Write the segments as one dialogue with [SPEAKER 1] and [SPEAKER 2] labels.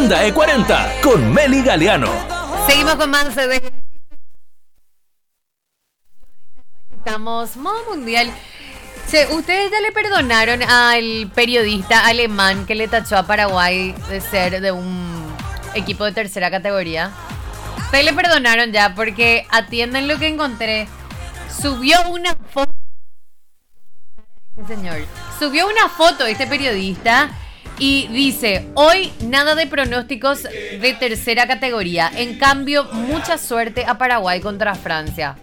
[SPEAKER 1] Agenda E40 con Meli Galeano.
[SPEAKER 2] Seguimos con más de... Estamos modo mundial. ¿Ustedes ya le perdonaron al periodista alemán que le tachó a Paraguay de ser de un equipo de tercera categoría? Ustedes le perdonaron ya, porque atienden lo que encontré. Subió una foto. Este señor subió una foto este periodista y dice: hoy nada de pronósticos de tercera categoría. En cambio, mucha suerte a Paraguay contra Francia.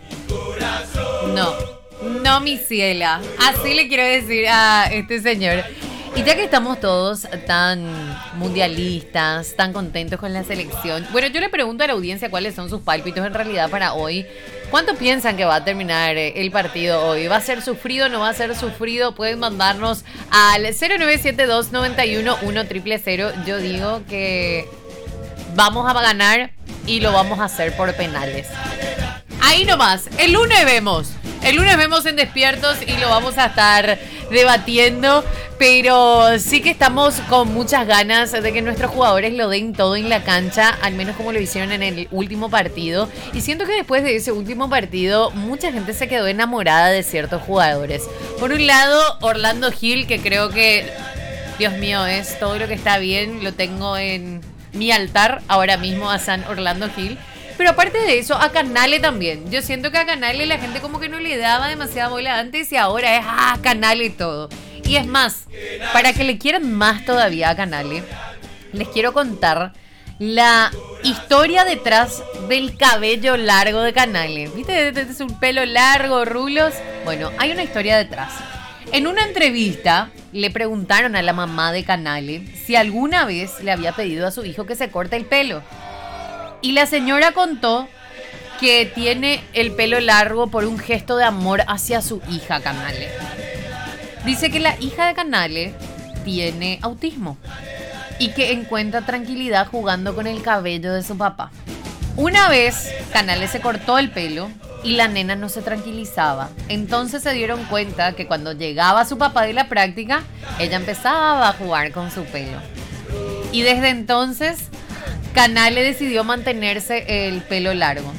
[SPEAKER 2] No, mi ciela. Así le quiero decir a este señor. Y ya que estamos todos tan mundialistas, tan contentos con la selección, bueno, yo le pregunto a la audiencia cuáles son sus pálpitos en realidad para hoy. ¿Cuánto piensan que va a terminar el partido hoy? ¿Va a ser sufrido? ¿No va a ser sufrido? Pueden mandarnos al 0972-91-1000. Yo digo que vamos a ganar y lo vamos a hacer por penales. Ahí nomás. El lunes vemos en Despiertos y lo vamos a estar debatiendo, pero sí que estamos con muchas ganas de que nuestros jugadores lo den todo en la cancha, al menos como lo hicieron en el último partido. Y siento que después de ese último partido mucha gente se quedó enamorada de ciertos jugadores. Por un lado, Orlando Gil, que creo que, Dios mío, es todo lo que está bien, lo tengo en mi altar ahora mismo a San Orlando Gil. Pero aparte de eso, a Canale también. Yo siento que a Canale la gente como que no le daba demasiada bola antes y ahora es Canale y todo. Y es más, para que le quieran más todavía a Canale, les quiero contar la historia detrás del cabello largo de Canale. ¿Viste? Es un pelo largo, rulos. Bueno, hay una historia detrás. En una entrevista le preguntaron a la mamá de Canale si alguna vez le había pedido a su hijo que se corte el pelo. Y la señora contó que tiene el pelo largo por un gesto de amor hacia su hija Canale. Dice que la hija de Canale tiene autismo y que encuentra tranquilidad jugando con el cabello de su papá. Una vez Canale se cortó el pelo y la nena no se tranquilizaba. Entonces se dieron cuenta que cuando llegaba su papá de la práctica, ella empezaba a jugar con su pelo. Y desde entonces Canale decidió mantenerse el pelo largo.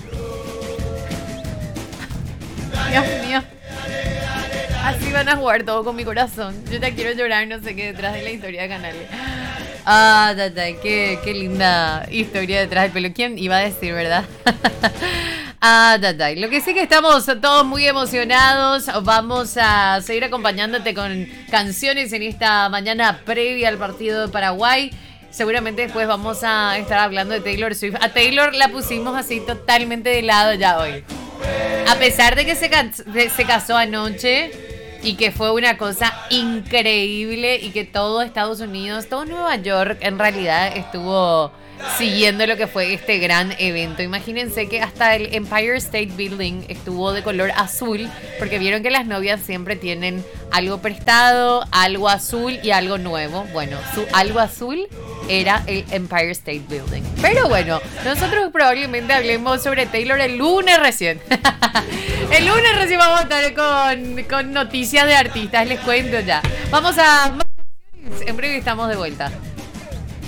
[SPEAKER 2] Dios mío. Así van a jugar todo con mi corazón. Yo ya quiero llorar, no sé qué, detrás de la historia de Canale. Qué linda historia detrás del pelo. ¿Quién iba a decir, verdad? Lo que sí que estamos todos muy emocionados. Vamos a seguir acompañándote con canciones en esta mañana previa al partido de Paraguay. Seguramente después vamos a estar hablando de Taylor Swift. A Taylor la pusimos así totalmente de lado ya hoy. A pesar de que se casó anoche y que fue una cosa increíble y que todo Estados Unidos, todo Nueva York en realidad estuvo siguiendo lo que fue este gran evento. Imagínense que hasta el Empire State Building estuvo de color azul, porque vieron que las novias siempre tienen algo prestado, algo azul y algo nuevo. Bueno, su algo azul era el Empire State Building. Pero bueno, nosotros probablemente hablemos sobre Taylor el lunes recién. El lunes recién vamos a estar con noticias de artistas, les cuento ya. Vamos a... En breve estamos de vuelta.